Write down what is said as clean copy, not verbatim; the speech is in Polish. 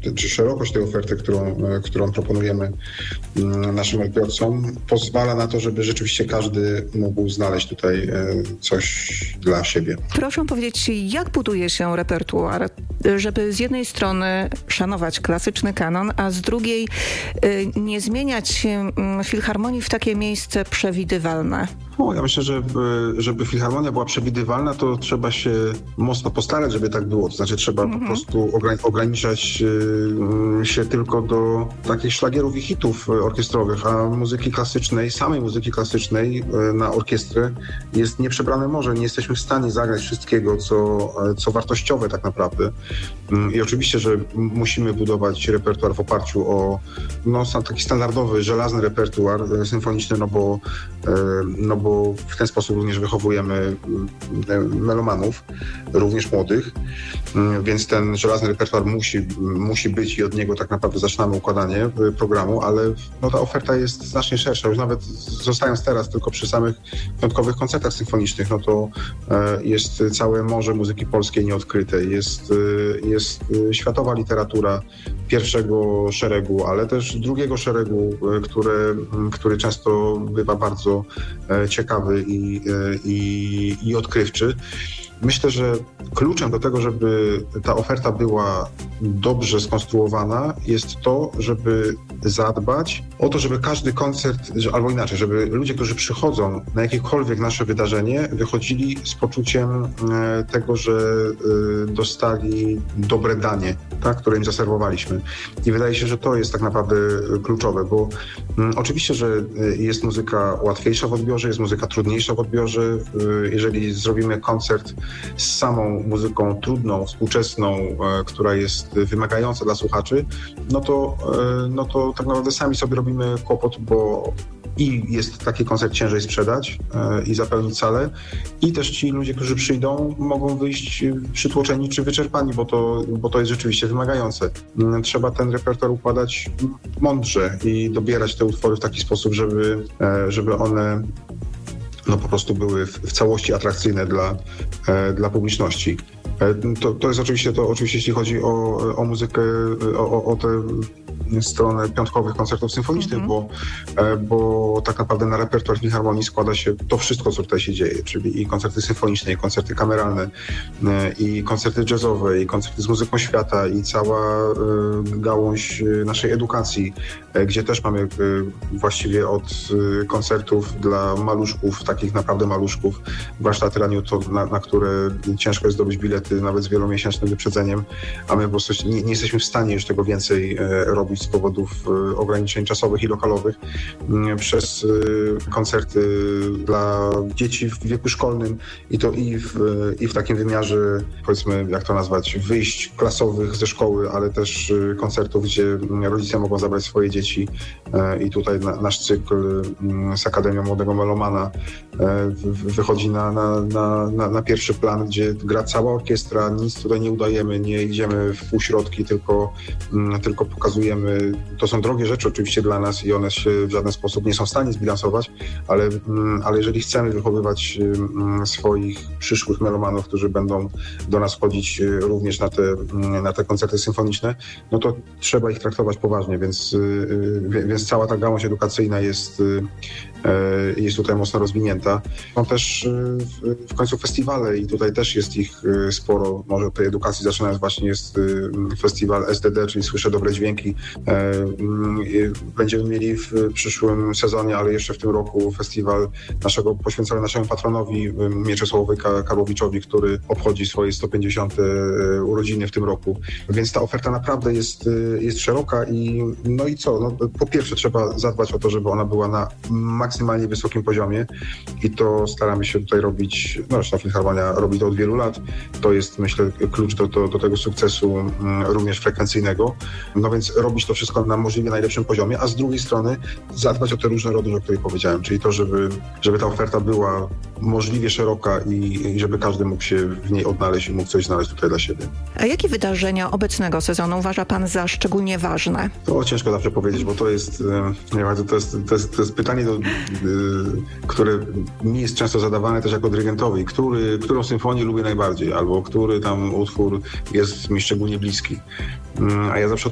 czy szerokość tej oferty, którą proponujemy naszym odbiorcom, pozwala na to, żeby rzeczywiście każdy mógł znaleźć tutaj coś dla siebie. Proszę powiedzieć, jak buduje się repertuar, żeby z jednej strony szanować klasyczny kanon, a z drugiej nie zmieniać filharmonii w takie miejsce przewidywalne? Ja myślę, że żeby filharmonia była przewidywalna, to trzeba się mocno postarać, żeby tak było. To znaczy trzeba po prostu ograniczać się tylko do takich szlagierów i hitów orkiestrowych, a muzyki klasycznej, samej muzyki klasycznej na orkiestrę jest nieprzebrane morze. Nie jesteśmy w stanie zagrać wszystkiego, co wartościowe tak naprawdę. I oczywiście, że musimy budować repertuar w oparciu o taki standardowy, żelazny repertuar symfoniczny, no bo w ten sposób również wychowujemy melomanów, również młodych, więc ten żelazny repertuar musi być i od niego tak naprawdę zaczynamy układanie programu, ale ta oferta jest znacznie szersza. Już nawet zostając teraz tylko przy samych piątkowych koncertach symfonicznych, to jest całe morze muzyki polskiej nieodkrytej. Jest światowa literatura pierwszego szeregu, ale też drugiego szeregu, który często bywa bardzo ciekawy i odkrywczy. Myślę, że kluczem do tego, żeby ta oferta była dobrze skonstruowana, jest to, żeby zadbać o to, żeby każdy koncert, albo inaczej, żeby ludzie, którzy przychodzą na jakiekolwiek nasze wydarzenie, wychodzili z poczuciem tego, że dostali dobre danie, tak, które im zaserwowaliśmy. I wydaje się, że to jest tak naprawdę kluczowe, bo oczywiście, że jest muzyka łatwiejsza w odbiorze, jest muzyka trudniejsza w odbiorze. Jeżeli zrobimy koncert z samą muzyką trudną, współczesną, która jest wymagająca dla słuchaczy, no to tak naprawdę sami sobie robimy kłopot, bo i jest taki koncert ciężej sprzedać i zapełnić salę, i też ci ludzie, którzy przyjdą, mogą wyjść przytłoczeni czy wyczerpani, bo to jest rzeczywiście wymagające. Trzeba ten repertuar układać mądrze i dobierać te utwory w taki sposób, żeby one po prostu były w całości atrakcyjne dla publiczności. To jest oczywiście, jeśli chodzi o muzykę, o tę stronę piątkowych koncertów symfonicznych, bo tak naprawdę na repertuar filharmonii składa się to wszystko, co tutaj się dzieje, czyli i koncerty symfoniczne, i koncerty kameralne, i koncerty jazzowe, i koncerty z muzyką świata, i cała gałąź naszej edukacji, gdzie też mamy właściwie od koncertów dla maluszków, takich naprawdę maluszków, warsztaty Raniuto, na które ciężko jest zdobyć bilety, nawet z wielomiesięcznym wyprzedzeniem, a my po prostu nie jesteśmy w stanie już tego więcej robić z powodów ograniczeń czasowych i lokalowych, przez koncerty dla dzieci w wieku szkolnym i to i w takim wymiarze, powiedzmy, jak to nazwać, wyjść klasowych ze szkoły, ale też koncertów, gdzie rodzice mogą zabrać swoje dzieci, i tutaj nasz cykl z Akademią Młodego Melomana wychodzi na pierwszy plan, gdzie gra cała orkiestra, nic tutaj nie udajemy, nie idziemy w półśrodki, tylko pokazujemy. To są drogie rzeczy oczywiście dla nas i one się w żaden sposób nie są w stanie zbilansować, ale jeżeli chcemy wychowywać swoich przyszłych melomanów, którzy będą do nas chodzić również na te koncerty symfoniczne, no to trzeba ich traktować poważnie, więc cała ta gałąź edukacyjna jest tutaj mocno rozwinięta. Są też w końcu festiwale i tutaj też jest ich sporo. Może od tej edukacji zaczynając właśnie jest festiwal SDD, czyli Słyszę Dobre Dźwięki. Będziemy mieli w przyszłym sezonie, ale jeszcze w tym roku festiwal poświęcony naszemu patronowi Mieczysławowi Karłowiczowi, który obchodzi swoje 150 urodziny w tym roku. Więc ta oferta naprawdę jest szeroka i co? Po pierwsze trzeba zadbać o to, żeby ona była na maksymalnie wysokim poziomie i to staramy się tutaj robić, zresztą Filharmonia robi to od wielu lat. To jest, myślę, klucz do tego sukcesu również frekwencyjnego. Więc robić to wszystko na możliwie najlepszym poziomie, a z drugiej strony zadbać o te różnorodność, o której powiedziałem, czyli to, żeby ta oferta była możliwie szeroka i żeby każdy mógł się w niej odnaleźć i mógł coś znaleźć tutaj dla siebie. A jakie wydarzenia obecnego sezonu uważa pan za szczególnie ważne? To ciężko zawsze powiedzieć, bo to jest pytanie, które mi jest często zadawane też jako dyrygentowi. Którą symfonię lubię najbardziej, albo który tam utwór jest mi szczególnie bliski. A ja zawsze